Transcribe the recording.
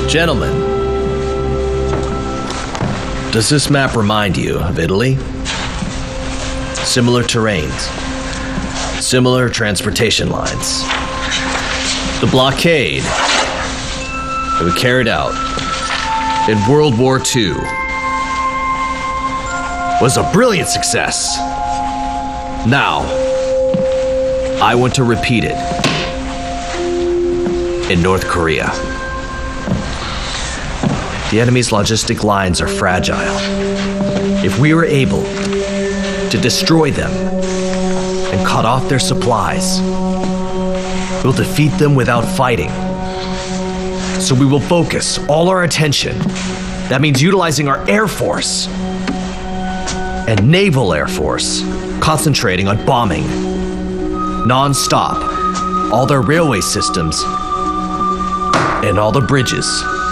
Gentlemen, does this map remind you of Italy? Similar terrains, similar transportation lines. The blockade that we carried out in World War II was a brilliant success. Now, I want to repeat it in North Korea. The enemy's logistic lines are fragile. If we were able to destroy them and cut off their supplies, we'll defeat them without fighting. So we will focus all our attention. That means utilizing our Air Force and Naval Air Force, concentrating on bombing non-stop all their railway systems and all the bridges.